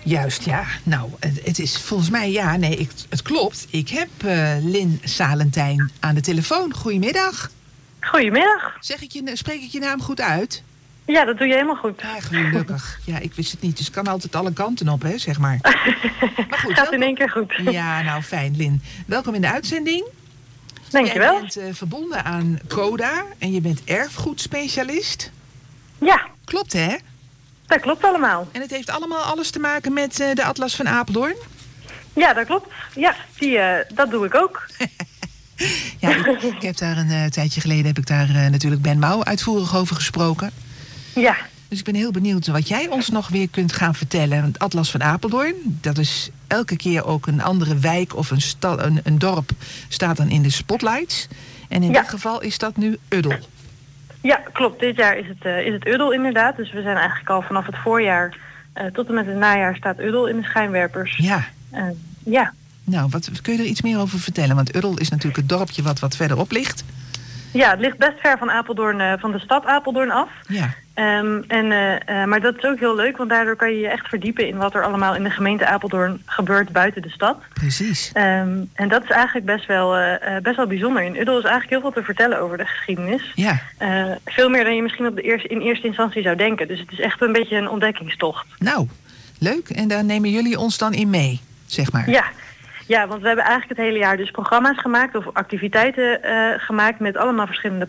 Juist, ja. Nou, het is volgens mij, het klopt. Ik heb Lynn Salentijn aan de telefoon. Goedemiddag. Goedemiddag. Spreek ik je naam goed uit? Ja, dat doe je helemaal goed. Ja, gelukkig. Ja, ik wist het niet. Dus het kan altijd alle kanten op, hè, zeg maar. Maar goed, gaat in één keer goed. Ja, nou fijn, Lynn. Welkom in de uitzending. Dankjewel. Jij bent verbonden aan CODA en je bent erfgoedspecialist. Ja. Klopt, hè? Dat klopt allemaal. En het heeft allemaal alles te maken met de Atlas van Apeldoorn? Ja, dat klopt. Ja, dat doe ik ook. Ja, ik heb daar een tijdje geleden natuurlijk Ben Mouw uitvoerig over gesproken. Ja. Dus ik ben heel benieuwd wat jij ons nog weer kunt gaan vertellen. Het Atlas van Apeldoorn, dat is elke keer ook een andere wijk of een dorp staat dan in de spotlights. En in dit geval is dat nu Uddel. Ja, klopt. Dit jaar is het Uddel inderdaad. Dus we zijn eigenlijk al vanaf het voorjaar tot en met het najaar staat Uddel in de schijnwerpers. Ja. Ja. Nou, kun je er iets meer over vertellen? Want Uddel is natuurlijk het dorpje wat verderop ligt. Ja, het ligt best ver van Apeldoorn, van de stad Apeldoorn af. Ja. Maar dat is ook heel leuk, want daardoor kan je je echt verdiepen in wat er allemaal in de gemeente Apeldoorn gebeurt buiten de stad. Precies. En dat is eigenlijk best wel bijzonder. In Uddel is eigenlijk heel veel te vertellen over de geschiedenis. Ja. Veel meer dan je misschien in eerste instantie zou denken. Dus het is echt een beetje een ontdekkingstocht. Nou, leuk. En daar nemen jullie ons dan in mee, zeg maar. Ja, want we hebben eigenlijk het hele jaar dus programma's gemaakt of activiteiten gemaakt met allemaal verschillende